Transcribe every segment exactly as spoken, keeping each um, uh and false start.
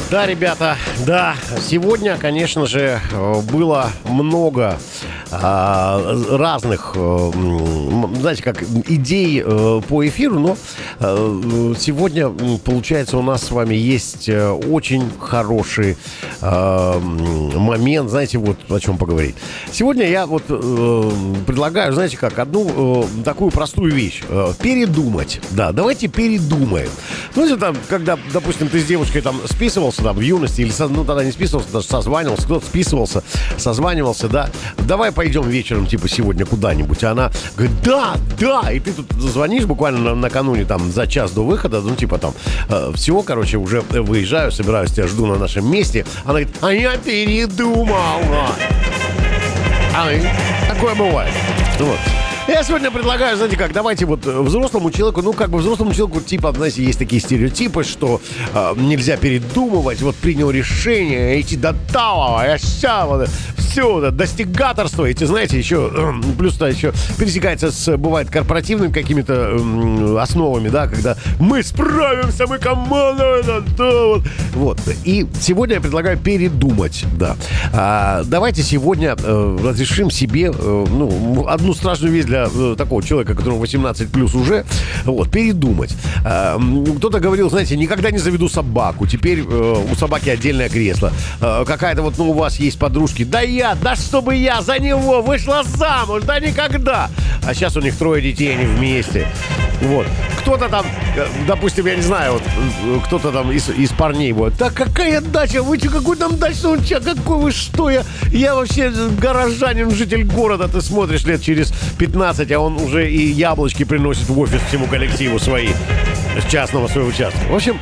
Да, ребята, да, сегодня, конечно же, было много а, разных, знаете, как идей по эфиру, но сегодня, получается, у нас с вами есть очень хороший момент, знаете, вот о чем поговорить. Сегодня я вот предлагаю, знаете, как одну такую простую вещь. Передумать, да, давайте передумаем. Ну, если там, когда, допустим, ты с девушкой там списывался, там, в юности, или, ну, тогда не списывался, даже созванивался, кто-то списывался, созванивался, да, давай пойдем вечером, типа, сегодня куда-нибудь, а она говорит, да, да, и ты тут звонишь буквально на, накануне, там, за час до выхода, ну, типа, там, э, все, короче, уже выезжаю, собираюсь, тебя жду на нашем месте, она говорит, а я передумала. А, такое бывает, вот. Я сегодня предлагаю, знаете как, давайте вот взрослому человеку, ну как бы взрослому человеку, типа, знаете, есть такие стереотипы, что э, нельзя передумывать, вот принял решение идти до талого, я ща, вот, все, вот, достигаторство, эти, знаете, еще, э, плюс-то еще пересекается с, бывает, корпоративными какими-то э, основами, да, когда мы справимся, мы команда, да, да, вот, вот. И сегодня я предлагаю передумать, да. А, давайте сегодня э, разрешим себе, э, ну, одну страшную вещь для такого человека, которому восемнадцать плюс уже, вот, передумать. А, кто-то говорил, знаете, никогда не заведу собаку, теперь э, у собаки отдельное кресло. А, какая-то вот, ну, у вас есть подружки, да я, да чтобы я за него вышла замуж, да никогда. А сейчас у них трое детей, они вместе. Вот. Кто-то там, допустим, я не знаю, вот, кто-то там из, из парней вот, да какая дача, вы что, какой там дачный участок, какой вы, что я, я вообще горожанин, житель города, ты смотришь лет через пятнадцать, а он уже и яблочки приносит в офис всему коллективу свои, с частного своего участка. В общем,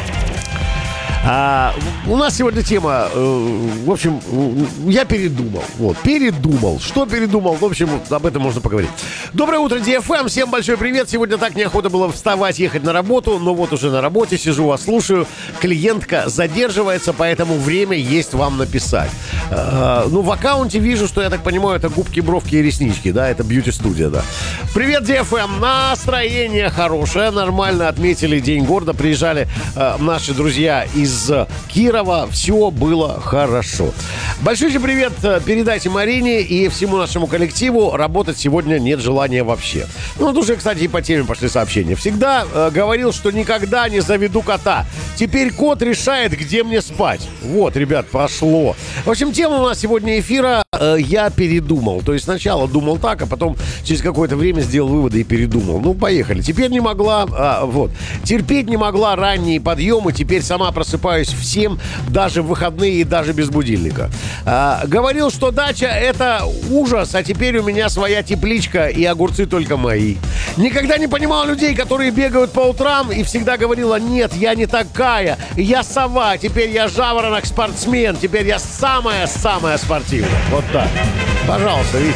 А, у нас сегодня тема, э, в общем, я передумал. Вот, передумал. Что передумал? В общем, об этом можно поговорить. Доброе утро, ди эф эм. Всем большой привет. Сегодня так неохота было вставать, ехать на работу. Но вот уже на работе сижу, вас слушаю. Клиентка задерживается, поэтому время есть вам написать. Э, ну, в аккаунте вижу, что, я так понимаю, это губки, бровки и реснички. Да, это бьюти-студия, да. Привет, ди эф эм. Настроение хорошее. Нормально отметили День города. Приезжали э, наши друзья из из Кирова. Все было хорошо. Большой же привет передайте Марине и всему нашему коллективу. Работать сегодня нет желания вообще. Ну, тут уже, кстати, и по теме пошли сообщения. Всегда э, говорил, что никогда не заведу кота. Теперь кот решает, где мне спать. Вот, ребят, пошло. В общем, тема у нас сегодня эфира э, «Я передумал». То есть сначала думал так, а потом через какое-то время сделал выводы и передумал. Ну, поехали. Теперь не могла, а, вот, терпеть не могла ранние подъемы. Теперь сама просыпаюсь всем, даже в выходные и даже без будильника. А, говорил, что дача — это ужас, а теперь у меня своя тепличка и огурцы только мои. Никогда не понимал людей, которые бегают по утрам, и всегда говорила: нет, я не такая, я сова, теперь я жаворонок-спортсмен, теперь я самая-самая спортивная. Вот так. Пожалуйста, видите.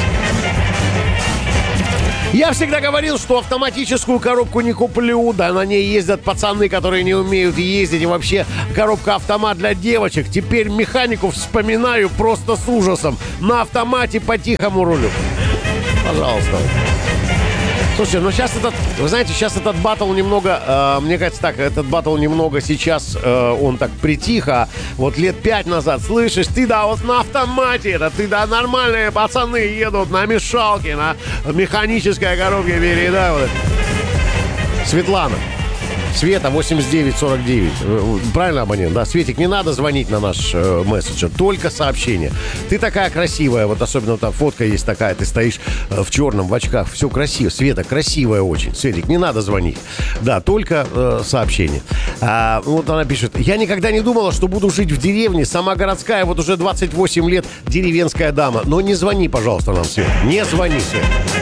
Я всегда говорил, что автоматическую коробку не куплю, да на ней ездят пацаны, которые не умеют ездить, и вообще коробка-автомат для девочек. Теперь механику вспоминаю просто с ужасом. На автомате по-тихому рулю. Пожалуйста. Слушайте, ну сейчас этот, вы знаете, сейчас этот баттл немного, э, мне кажется так, этот баттл немного сейчас, э, он так притих, а вот лет пять назад, слышишь, ты да вот на автомате, да ты да нормальные пацаны едут на мешалке, на механической коробке передай, вот. Светлана. Света, восемьдесят девять сорок девять. Правильно, абонент? Да, Светик, не надо звонить на наш э, мессенджер, только сообщение. Ты такая красивая, вот особенно там фотка есть такая, ты стоишь э, в черном, в очках, все красиво. Света, красивая очень. Светик, не надо звонить. Да, только э, сообщение. А, вот она пишет: я никогда не думала, что буду жить в деревне, сама городская, вот уже двадцать восемь лет деревенская дама. Но не звони, пожалуйста, нам, Свет. Не звони, Свет.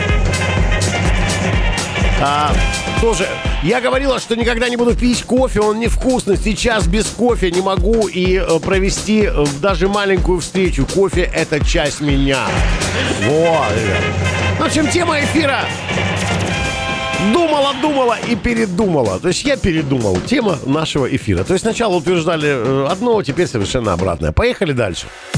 А, тоже, я говорила, что никогда не буду пить кофе, он невкусный. Сейчас без кофе не могу и э, провести э, даже маленькую встречу. Кофе — это часть меня. Вот, ребят. В общем, тема эфира: думала, думала и передумала. То есть я передумал. Тема нашего эфира. То есть сначала утверждали одно, теперь совершенно обратное. Поехали дальше.